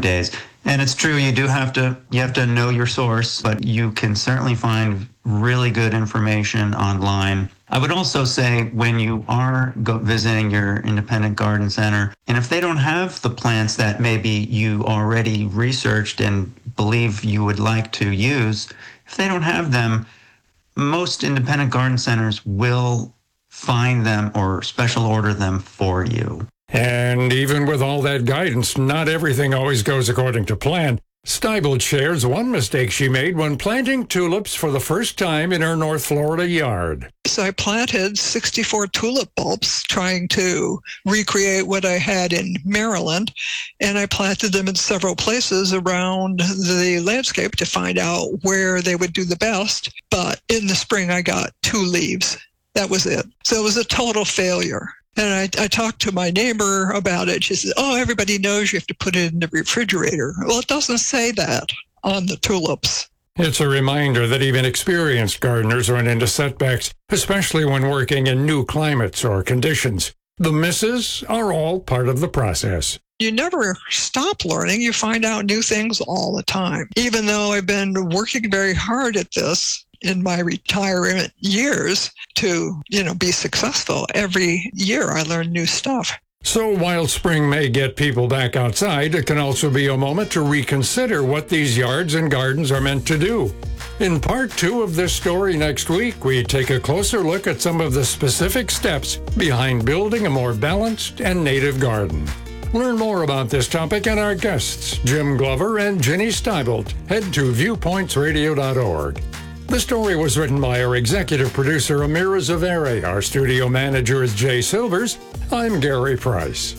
days. And it's true, you have to know your source, but you can certainly find really good information online. I would also say when you are visiting your independent garden center, and if they don't have the plants that maybe you already researched and believe you would like to use, if they don't have them, most independent garden centers will find them or special order them for you. And even with all that guidance, not everything always goes according to plan. Stiebel shares one mistake she made when planting tulips for the first time in her North Florida yard. So I planted 64 tulip bulbs, trying to recreate what I had in Maryland, and I planted them in several places around the landscape to find out where they would do the best. But in the spring, I got 2 leaves. That was it. So it was a total failure. And I talked to my neighbor about it. She said, oh, everybody knows you have to put it in the refrigerator. Well, it doesn't say that on the tulips. It's a reminder that even experienced gardeners run into setbacks, especially when working in new climates or conditions. The misses are all part of the process. You never stop learning. You find out new things all the time. Even though I've been working very hard at this in my retirement years to, be successful, every year I learn new stuff. So while spring may get people back outside, it can also be a moment to reconsider what these yards and gardens are meant to do. In part 2 of this story next week, we take a closer look at some of the specific steps behind building a more balanced and native garden. Learn more about this topic and our guests, Jim Glover and Ginny Stiebel. Head to viewpointsradio.org. The story was written by our executive producer, Amira Zaveri. Our studio manager is Jay Silvers. I'm Gary Price.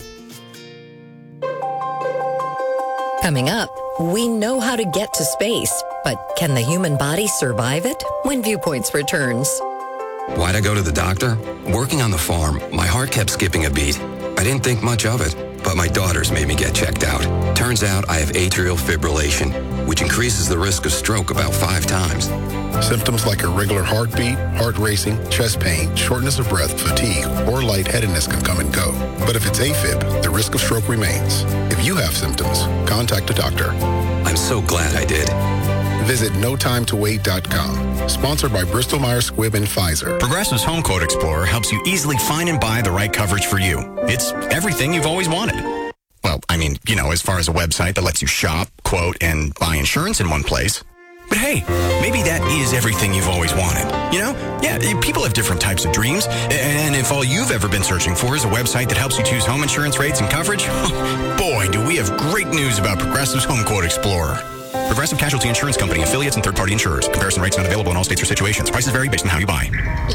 Coming up, we know how to get to space, but can the human body survive it? When Viewpoints returns. Why'd I go to the doctor? Working on the farm, my heart kept skipping a beat. I didn't think much of it, but my daughters made me get checked out. Turns out I have atrial fibrillation, which increases the risk of stroke about 5 times. Symptoms like irregular heartbeat, heart racing, chest pain, shortness of breath, fatigue, or lightheadedness can come and go. But if it's AFib, the risk of stroke remains. If you have symptoms, contact a doctor. I'm so glad I did. Visit notimetowait.com. Sponsored by Bristol Myers Squibb and Pfizer. Progressive's Home Quote Explorer helps you easily find and buy the right coverage for you. It's everything you've always wanted. Well, as far as a website that lets you shop, quote, and buy insurance in one place. But hey, maybe that is everything you've always wanted. Yeah, people have different types of dreams. And if all you've ever been searching for is a website that helps you choose home insurance rates and coverage, boy, do we have great news about Progressive's Home Quote Explorer. Progressive Casualty Insurance Company, affiliates, and third-party insurers. Comparison rates not available in all states or situations. Prices vary based on how you buy.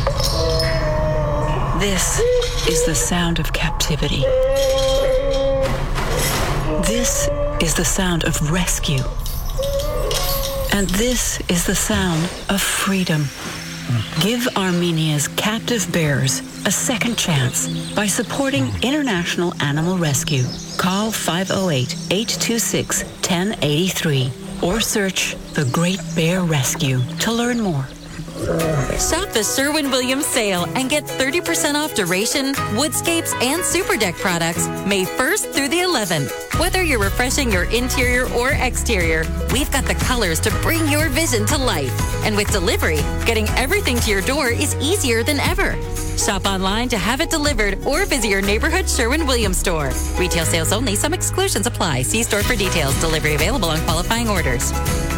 This is the sound of captivity. This is the sound of rescue. And this is the sound of freedom. Give Armenia's captive bears a second chance by supporting International Animal Rescue. Call 508-826-1083 or search The Great Bear Rescue to learn more. Shop the Sherwin-Williams sale and get 30% off Duration, Woodscapes, and Super Deck products May 1st through the 11th. Whether you're refreshing your interior or exterior, we've got the colors to bring your vision to life. And with delivery, getting everything to your door is easier than ever. Shop online to have it delivered or visit your neighborhood Sherwin-Williams store. Retail sales only. Some exclusions apply. See store for details. Delivery available on qualifying orders.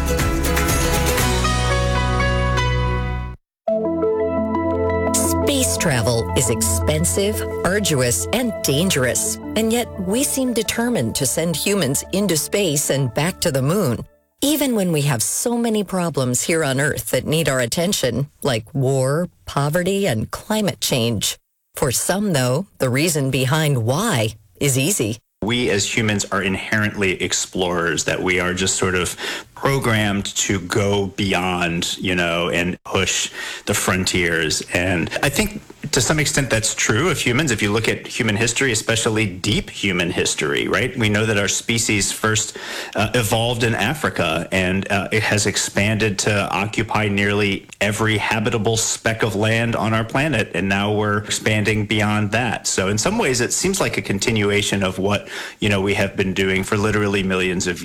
Space travel is expensive, arduous, and dangerous, and yet we seem determined to send humans into space and back to the moon. Even when we have so many problems here on Earth that need our attention, like war, poverty, and climate change. For some, though, the reason behind why is easy. We as humans are inherently explorers, that we are just sort of programmed to go beyond, and push the frontiers. And I think to some extent that's true of humans. If you look at human history, especially deep human history, right? We know that our species first evolved in Africa, and it has expanded to occupy nearly every habitable speck of land on our planet. And now we're expanding beyond that. So in some ways, it seems like a continuation of what, we have been doing for literally millions of